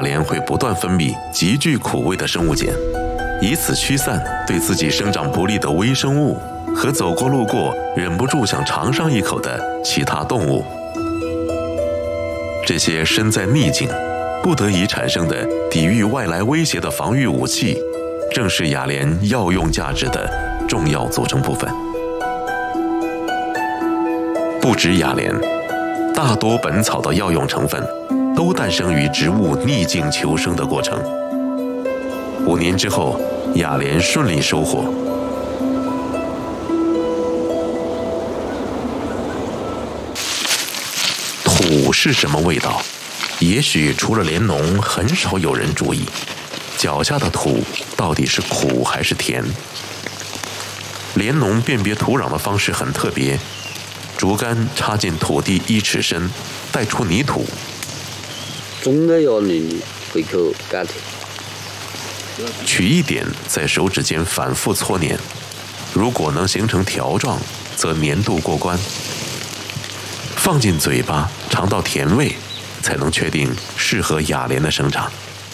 莲会不断分泌极具苦味的生物碱，以此驱散对自己生长不利的微生物和走过路过忍不住想尝上一口的其他动物。这些身在逆境不得已产生的抵御外来威胁的防御武器，正是雅莲药用价值的重要组成部分。不止雅莲，大多本草的药用成分都诞生于植物逆境求生的过程。5年之后，雅莲顺利收获。土是什么味道？也许除了莲农，很少有人注意，脚下的土到底是苦还是甜。莲农辨别土壤的方式很特别，竹竿插进土地1尺深，带出泥土。 种的要你回口甘甜。 取一点，在手指间反复搓捻，如果能形成条状，则粘度过关。放进嘴巴，尝到甜味，才能确定适合雅莲的生长。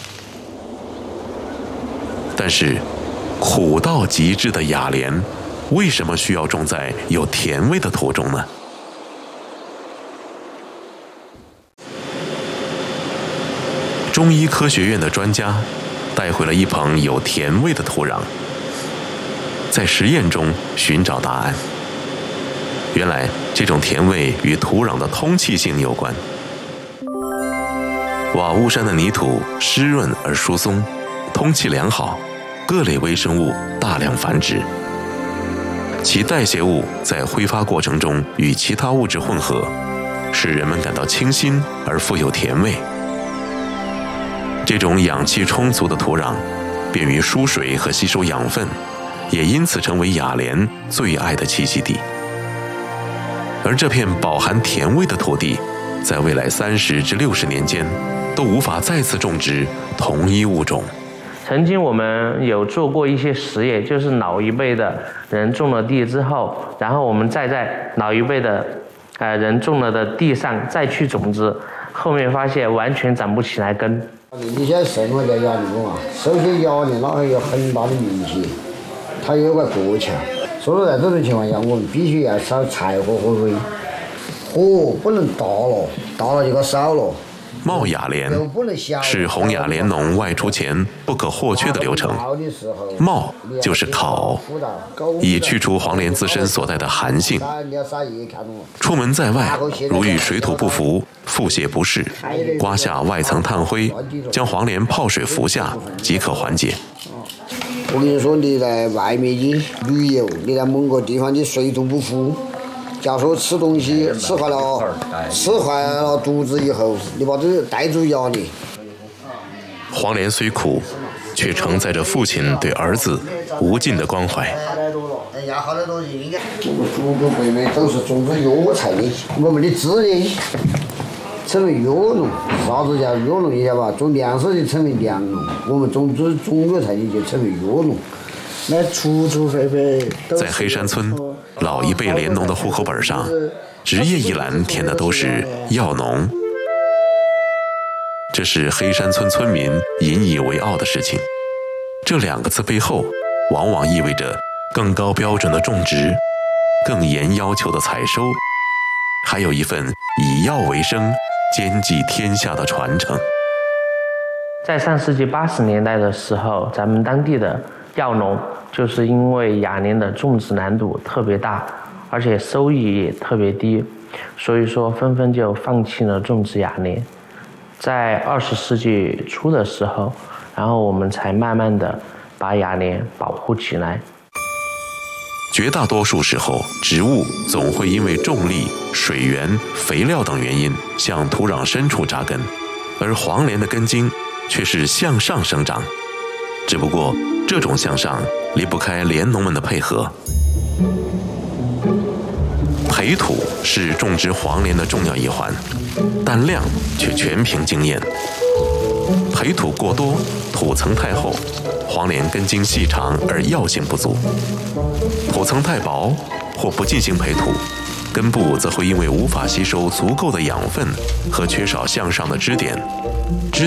但是，苦到极致的雅莲，为什么需要种在有甜味的土中呢？中医科学院的专家带回了一捧有甜味的土壤，在实验中寻找答案。原来，这种甜味与土壤的通气性有关。瓦屋山的泥土湿润而疏松，通气良好，各类微生物大量繁殖。其代谢物在挥发过程中与其他物质混合，使人们感到清新而富有甜味。这种氧气充足的土壤，便于输水和吸收养分，也因此成为雅莲最爱的栖息地。而这片饱含甜味的土地，在未来30至60年间，都无法再次种植同一物种。 曾经我们有做过一些实验，就是老一辈的人种了地之后，然后我们再在老一辈的人种了的地上再去种植，后面发现完全长不起来根。 你现在什么叫雅莲啊？首先雅莲那有很大的名气，它有个国情，所以在这种情况下，我们必须要烧柴火和水，火不能大了，大了就给烧了。 冒雅莲是红雅莲农外出前不可或缺的流程。冒就是烤，以去除黄连自身所带的寒性。出门在外，如遇水土不服、腹泻不适，刮下外层炭灰，将黄连泡水服下，即可缓解。 我跟你说，你在外面去旅游，你在某个地方你水土不服，假如说吃东西吃坏了肚子以后，你把这带住雅莲。 黄连虽苦，却承载着父亲对儿子无尽的关怀。 我们祖国辈辈都是种植药材的，我们的子女称为药农。啥子叫药农？你晓得吧？种粮食就称为粮农，我们种植中药材的就称为药农。那祖祖辈辈在黑山村，老一辈莲农的户口本上，职业一栏填的都是药农。这是黑山村村民引以为傲的事情。这2个字背后，往往意味着更高标准的种植，更严要求的采收，还有一份以药为生、兼济天下的传承。 在上世纪80年代的时候，咱们当地的药农就是因为雅莲的种植难度特别大，而且收益也特别低，所以说纷纷就放弃了种植雅莲。在20世纪初的时候，然后我们才慢慢的把雅莲保护起来。 绝大多数时候，植物总会因为重力、水源、肥料等原因向土壤深处扎根，而黄连的根茎却是向上生长。只不过这种向上离不开莲农们的配合。培土是种植黄连的重要一环，但量却全凭经验。培土过多，土层太厚，黄连根茎细长而药性不足；土层太薄或不进行培土，根部则会因为无法吸收足够的养分和缺少向上的支点，枝